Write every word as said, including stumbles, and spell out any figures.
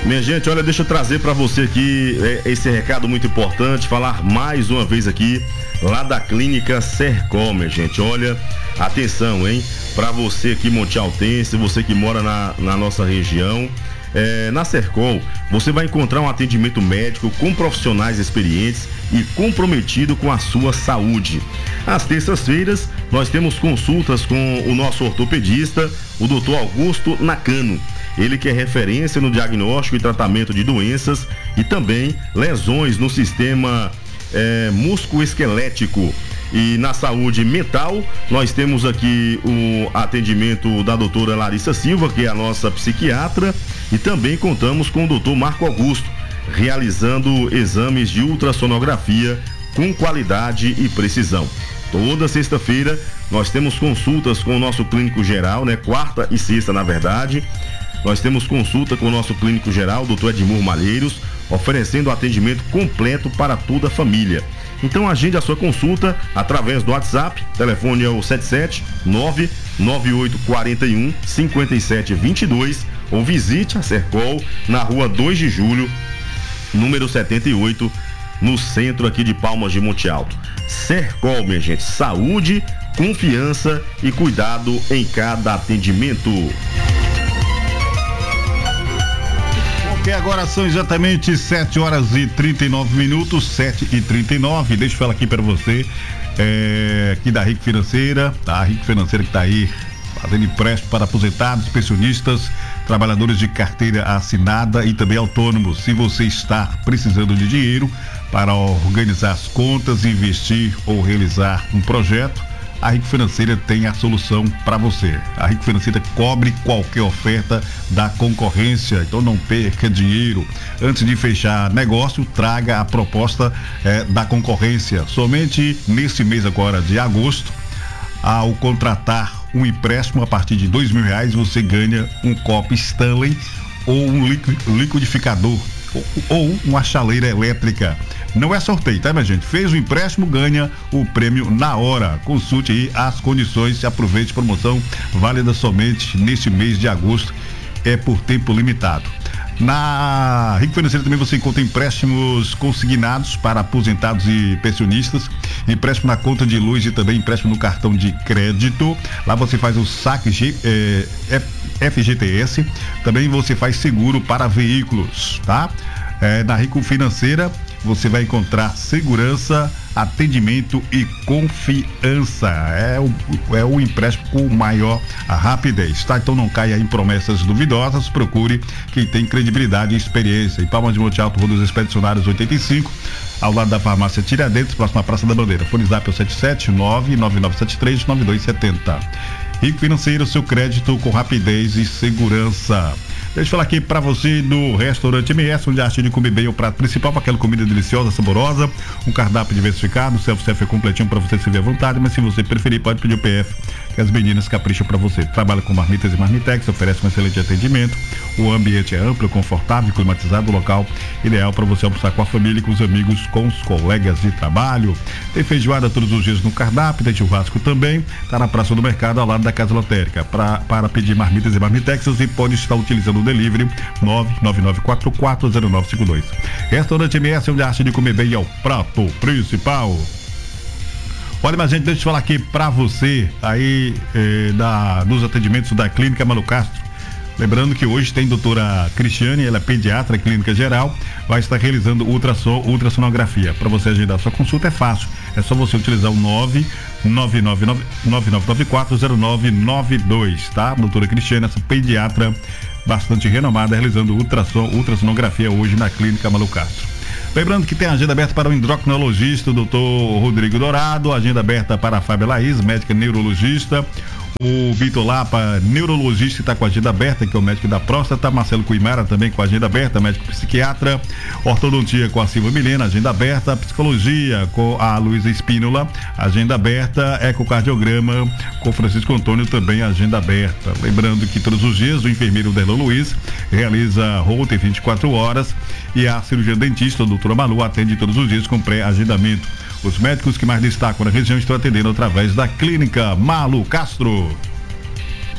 Minha gente, olha, deixa eu trazer para você aqui é, esse recado muito importante, falar mais uma vez aqui lá da Clínica Sercol, minha gente. Olha, atenção, hein? Para você aqui, Monte Altense, você que mora na, na nossa região, é, na Sercol, você vai encontrar um atendimento médico com profissionais experientes e comprometido com a sua saúde. Às terças-feiras, nós temos consultas com o nosso ortopedista, o doutor Augusto Nakano. Ele que é referência no diagnóstico e tratamento de doenças e também lesões no sistema é, musculoesquelético. E na saúde mental, nós temos aqui o atendimento da doutora Larissa Silva, que é a nossa psiquiatra, e também contamos com o doutor Marco Augusto, realizando exames de ultrassonografia com qualidade e precisão. Toda sexta-feira nós temos consultas com o nosso clínico geral, né? Quarta e sexta, na verdade. Nós temos consulta com o nosso clínico geral, o doutor Edmur Malheiros, oferecendo atendimento completo para toda a família. Então agende a sua consulta através do WhatsApp, telefone é o sete sete nove nove oito quatro um cinco sete dois dois, ou visite a Sercol na rua dois de julho, número setenta e oito, no centro aqui de Palmas de Monte Alto. Sercol, minha gente, saúde, confiança e cuidado em cada atendimento. Ok, agora são exatamente sete horas e trinta e nove minutos, sete e trinta e nove. Deixa eu falar aqui para você, é, aqui da Rico Financeira, tá? A Rico Financeira que tá aí fazendo empréstimo para aposentados, pensionistas, trabalhadores de carteira assinada e também autônomos. Se você está precisando de dinheiro para organizar as contas, investir ou realizar um projeto, a Rico Financeira tem a solução para você. A Rico Financeira cobre qualquer oferta da concorrência, então não perca dinheiro. Antes de fechar negócio, traga a proposta eh, da concorrência. Somente nesse mês agora de agosto, ao contratar um empréstimo a partir de dois mil reais, você ganha um copo Stanley ou um liquidificador ou, ou uma chaleira elétrica. Não é sorteio, tá, minha gente? Fez o empréstimo, ganha o prêmio na hora. Consulte aí as condições e aproveite. Promoção válida somente neste mês de agosto, é por tempo limitado. Na Rico Financeira também você encontra empréstimos consignados para aposentados e pensionistas, empréstimo na conta de luz e também empréstimo no cartão de crédito. Lá você faz o saque G, eh, F G T S, também você faz seguro para veículos, tá? Eh, na Rico Financeira você vai encontrar segurança, atendimento e confiança. É o, é o empréstimo com maior rapidez, tá? Então não caia em promessas duvidosas, procure quem tem credibilidade e experiência. Em Palmas de Monte Alto, Rua dos Expedicionários oitenta e cinco, ao lado da farmácia Tiradentes, próxima à Praça da Bandeira. Fone zap é o sete sete nove nove nove sete três nove dois sete zero. Rico Financeiro, seu crédito com rapidez e segurança. Deixa eu falar aqui pra você do Restaurante M S, onde a arte de comer bem é o prato principal, para aquela comida deliciosa, saborosa, um cardápio diversificado, o self-service é completinho para você servir à vontade, mas se você preferir pode pedir o P F, que as meninas capricham para você. Trabalha com marmitas e marmitex, oferece um excelente atendimento, o ambiente é amplo, confortável, climatizado, o local ideal para você almoçar com a família, com os amigos, com os colegas de trabalho. Tem feijoada todos os dias no cardápio, tem churrasco também, tá na Praça do Mercado, ao lado da Casa Lotérica. Pra, para pedir marmitas e marmitex, você pode estar utilizando o delivery nove nove nove quatro quatro zero nove cinco dois. Restaurante M S, onde a arte de comer bem é o prato principal. Olha, mas gente, deixa eu falar aqui pra você aí eh, da, dos atendimentos da Clínica Malu Castro. Lembrando que hoje tem doutora Cristiane, ela é pediatra, clínica geral, vai estar realizando ultrassom, ultrassonografia. Para você agendar sua consulta é fácil, é só você utilizar o nove nove nove nove nove nove quatro zero nove nove dois, tá? Doutora Cristiane, essa pediatra bastante renomada, realizando ultrassom, ultrassonografia hoje na Clínica Malu Castro. Lembrando que tem agenda aberta para o endocrinologista, o doutor Rodrigo Dourado, agenda aberta para a Fábia Laís, médica neurologista, o Vitor Lapa, neurologista, está com a agenda aberta, que é o médico da próstata, Marcelo Cuimara também com a agenda aberta, médico psiquiatra, ortodontia com a Silva Milena, agenda aberta, psicologia com a Luísa Espínola, agenda aberta, ecocardiograma com Francisco Antônio, também agenda aberta. Lembrando que todos os dias o enfermeiro Derlan Luiz realiza Holter vinte e quatro horas e a cirurgia dentista, a doutora Malu, atende todos os dias com pré-agendamento. Os médicos que mais destacam na região estão atendendo através da Clínica Malu Castro.